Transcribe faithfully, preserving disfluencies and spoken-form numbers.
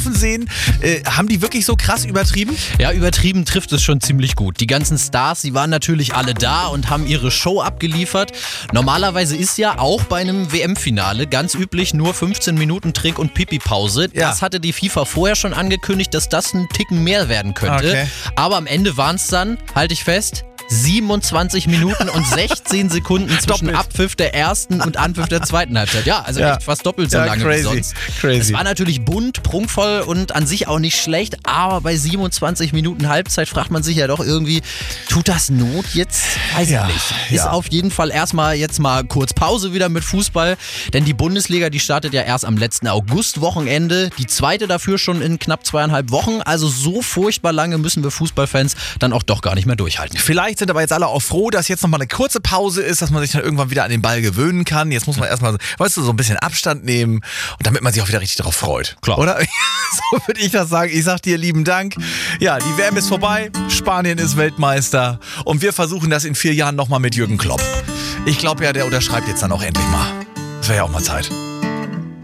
sehen. Äh, haben die wirklich so krass übertrieben? Ja, übertrieben trifft es schon ziemlich gut. Die ganzen Stars, die waren natürlich alle da und haben ihre Show abgeliefert. Normalerweise ist ja auch bei einem W M-Finale ganz üblich nur fünfzehn Minuten Trink- und Pipi-Pause. Ja. Das hatte die FIFA vorher schon angekündigt, dass das ein Ticken mehr werden könnte. Okay. Aber am Ende waren es dann, halte ich fest, siebenundzwanzig Minuten und sechzehn Sekunden zwischen Doppelt. Abpfiff der ersten und Anpfiff der zweiten Halbzeit. Ja, also Ja. echt fast doppelt so Ja, lange crazy, wie sonst. crazy. Es war natürlich bunt, prunkvoll und an sich auch nicht schlecht, aber bei siebenundzwanzig Minuten Halbzeit fragt man sich ja doch irgendwie, tut das Not jetzt? Weiß Ja, ich nicht. Ist ja. auf jeden Fall erstmal jetzt mal kurz Pause wieder mit Fußball, denn die Bundesliga, die startet ja erst am letzten August-Wochenende, die zweite dafür schon in knapp zweieinhalb Wochen, also so furchtbar lange müssen wir Fußballfans dann auch doch gar nicht mehr durchhalten. Vielleicht sind aber jetzt alle auch froh, dass jetzt nochmal eine kurze Pause ist, dass man sich dann irgendwann wieder an den Ball gewöhnen kann. Jetzt muss man erstmal, weißt du, so ein bisschen Abstand nehmen und damit man sich auch wieder richtig darauf freut. Klar. Oder? So würde ich das sagen. Ich sag dir lieben Dank. Ja, die W M ist vorbei, Spanien ist Weltmeister und wir versuchen das in vier Jahren nochmal mit Jürgen Klopp. Ich glaube ja, der unterschreibt jetzt dann auch endlich mal. Das wäre ja auch mal Zeit.